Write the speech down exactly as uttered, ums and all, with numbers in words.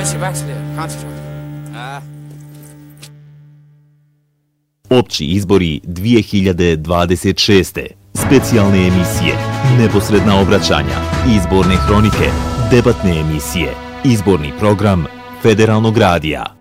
Opći izbori dvije hiljade dvadeset šeste. Specijalne emisije, neposredna obraćanja, izborne hronike, debatne emisije, izborni program Federalnog radija.